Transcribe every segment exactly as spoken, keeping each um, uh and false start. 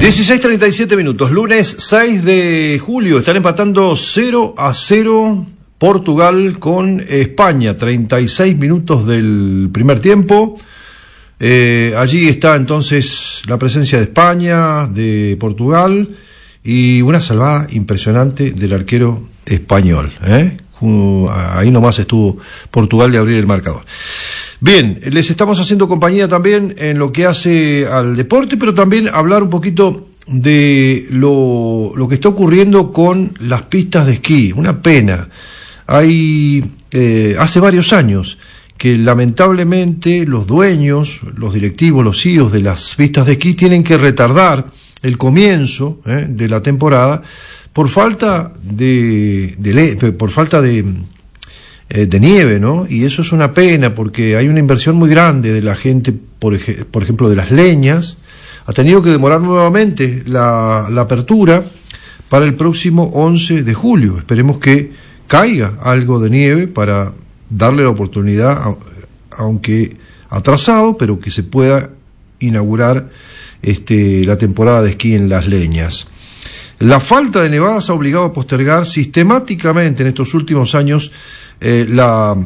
dieciséis treinta y siete minutos, lunes seis de julio, están empatando cero a cero Portugal con España, treinta y seis minutos del primer tiempo. Eh, allí está entonces la presencia de España, de Portugal y una salvada impresionante del arquero español, ¿eh? Ahí nomás estuvo Portugal de abrir el marcador. Bien, les estamos haciendo compañía también en lo que hace al deporte, pero también hablar un poquito de lo, lo que está ocurriendo con las pistas de esquí. Una pena. Hay eh, hace varios años que lamentablemente los dueños, los directivos, los C E Os de las pistas de esquí tienen que retardar el comienzo eh, de la temporada por falta de, de por falta de eh, de nieve, ¿no? Y eso es una pena porque hay una inversión muy grande de la gente, por, ej por ejemplo, de las leñas. Ha tenido que demorar nuevamente la, la apertura para el próximo once de julio. Esperemos que caiga algo de nieve para darle la oportunidad, aunque atrasado, pero que se pueda inaugurar este, la temporada de esquí en las leñas. La falta de nevadas ha obligado a postergar sistemáticamente en estos últimos años eh, la,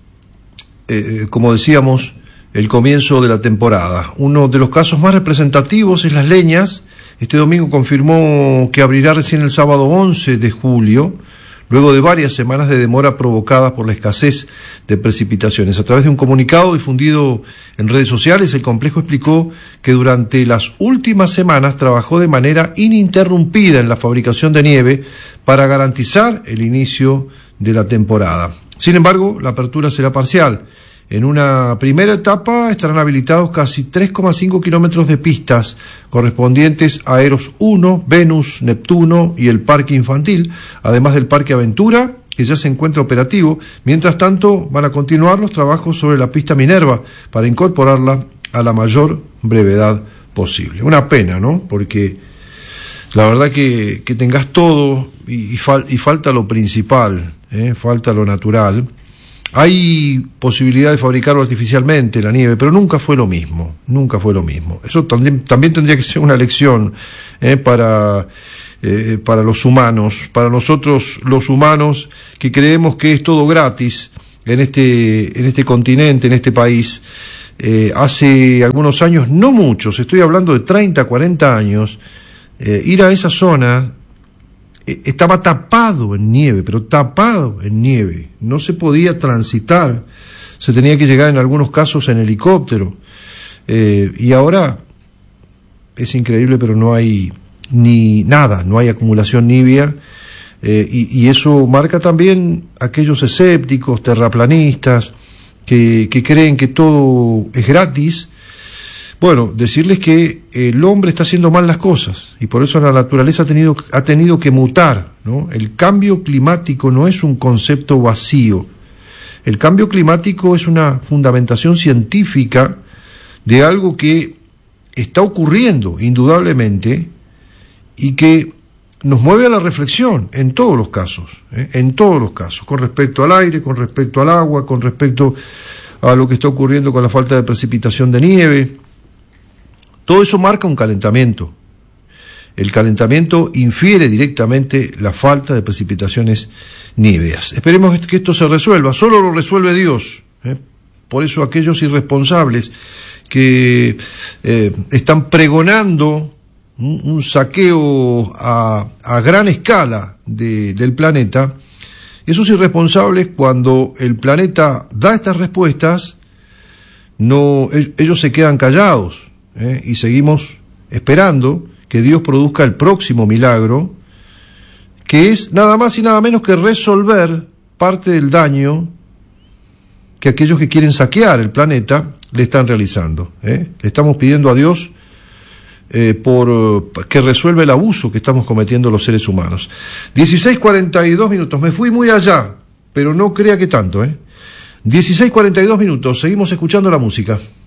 eh, como decíamos, el comienzo de la temporada. Uno de los casos más representativos es Las Leñas. Este domingo confirmó que abrirá recién el sábado once de julio, luego de varias semanas de demora provocadas por la escasez de precipitaciones. A través de un comunicado difundido en redes sociales, el complejo explicó que durante las últimas semanas trabajó de manera ininterrumpida en la fabricación de nieve para garantizar el inicio de la temporada. Sin embargo, la apertura será parcial. En una primera etapa estarán habilitados casi tres coma cinco kilómetros de pistas correspondientes a Eros uno, Venus, Neptuno y el Parque Infantil, además del Parque Aventura, que ya se encuentra operativo. Mientras tanto, van a continuar los trabajos sobre la pista Minerva para incorporarla a la mayor brevedad posible. Una pena, ¿no? Porque la verdad que, que tengas todo y, y, fal, y falta lo principal, ¿eh? Falta lo natural. Hay posibilidad de fabricarlo artificialmente, la nieve, pero nunca fue lo mismo, nunca fue lo mismo. Eso también, también tendría que ser una lección eh, para, eh, para los humanos, para nosotros los humanos que creemos que es todo gratis en este, en este continente, en este país. Eh, hace algunos años, no muchos, estoy hablando de treinta, cuarenta años, eh, ir a esa zona estaba tapado en nieve, pero tapado en nieve, no se podía transitar, se tenía que llegar en algunos casos en helicóptero, eh, y ahora es increíble, pero no hay ni nada, no hay acumulación nívea, eh, y, y eso marca también aquellos escépticos, terraplanistas, que, que creen que todo es gratis. Bueno, decirles que el hombre está haciendo mal las cosas y por eso la naturaleza ha tenido, ha tenido que mutar, ¿no? El cambio climático no es un concepto vacío. El cambio climático es una fundamentación científica de algo que está ocurriendo indudablemente y que nos mueve a la reflexión en todos los casos, ¿eh? En todos los casos, con respecto al aire, con respecto al agua, con respecto a lo que está ocurriendo con la falta de precipitación de nieve. Todo eso marca un calentamiento. El calentamiento infiere directamente la falta de precipitaciones níveas. Esperemos que esto se resuelva. Solo lo resuelve Dios, ¿eh? Por eso aquellos irresponsables que eh, están pregonando un, un saqueo a, a gran escala de, del planeta, esos irresponsables, cuando el planeta da estas respuestas, no, ellos se quedan callados. ¿Eh? Y seguimos esperando que Dios produzca el próximo milagro, que es nada más y nada menos que resolver parte del daño que aquellos que quieren saquear el planeta le están realizando, ¿eh? Le estamos pidiendo a Dios eh, por que resuelva el abuso que estamos cometiendo los seres humanos. dieciséis cuarenta y dos minutos, me fui muy allá, pero no crea que tanto, ¿eh? dieciséis cuarenta y dos minutos, seguimos escuchando la música.